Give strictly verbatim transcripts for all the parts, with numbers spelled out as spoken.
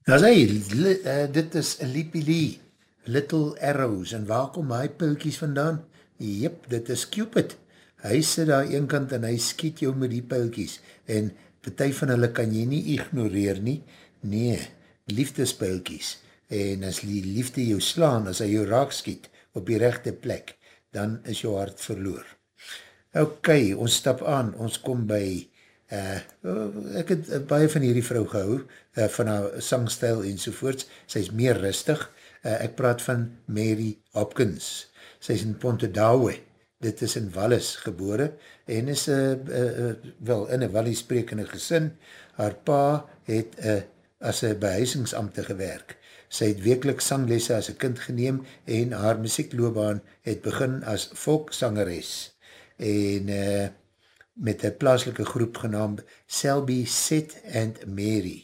Nou sê, li, uh, dit is Lippy Lee, Little Arrows, en waar kom hy pijlkies vandaan? Jep, dit is Cupid. Hy sit daar een kant en hy skiet jou met die pijlkies, en partij van hulle kan jy nie ignoreer nie, nee, liefdespijlkies, en as die liefde jou slaan, as hy jou raak skiet, op die rechte plek, dan is jou hart verloor. Ok, ons stap aan, ons kom by Uh, ek het uh, baie van hierdie vrou gehou, uh, van haar sangstijl enzovoorts, sy is meer rustig, uh, ek praat van Mary Hopkins, sy is in Pontedawe, dit is in Wallis gebore, en is uh, uh, uh, wel in een Wallis sprekende gesin, haar pa het uh, as een behuisingsamte gewerk, sy het wekelijk sanglesse as een kind geneem, en haar muziekloopbaan het begin as volksangeres, en uh, met een plaaslike groep genaamd Selby Set and Mary.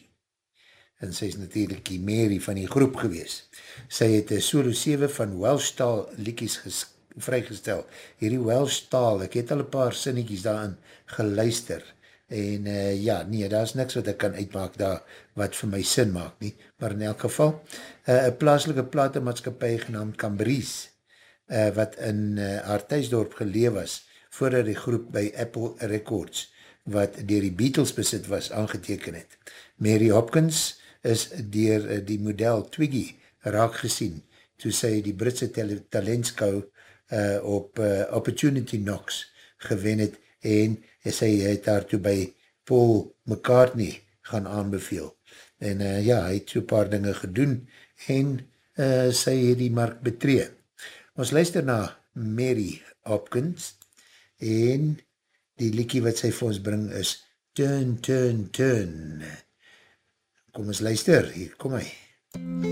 En sy is natuurlijk die Mary van die groep gewees. Sy het een solo sewe van Welsh taal liedjies vrygestel. Hierdie Welsh taal, ek het al een paar sinnetjies daarin geluister. En uh, ja, nee, daar is niks wat ek kan uitmaak daar, wat vir my sin maak nie. Maar in elk geval, uh, een plaaslike platemaatskapie genaamd Cambrise, uh, wat in uh, haar thuisdorp geleef was, voordat die groep by Apple Records, wat dier die Beatles besit was, aangeteken het. Mary Hopkins is dier die model Twiggy raak gesien, toe sy die Britse talentskou uh, op uh, Opportunity Knocks gewen het, en sy het daartoe by Paul McCartney gaan aanbeveel. En uh, ja, hy het so paar dinge gedoen, en uh, sy het die mark betree. Ons luister na Mary Hopkins, en die liedjie wat sy vir ons bring is Turn, Turn, Turn. Kom ons luister, hier kom hy.